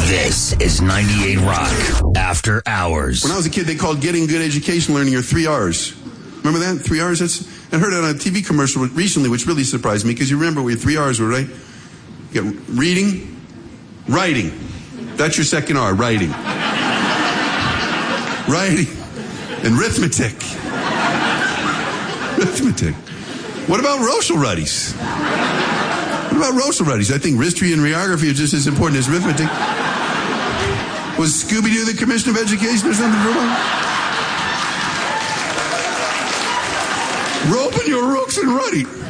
This is 98 Rock After Hours. When I was a kid, they called getting good education learning your 3 R's. Remember that? 3 R's? I heard it on a TV commercial recently, which really surprised me, because you remember what your 3 R's were, right? You got reading, writing. That's your second R, writing. Writing. And arithmetic. Arithmetic. What about Rochel Ruddies? What about Rochel Ruddies? I think history and geography are just as important as arithmetic. Was Scooby-Doo the Commissioner of Education or something for a while? Roping your rooks and ruddy.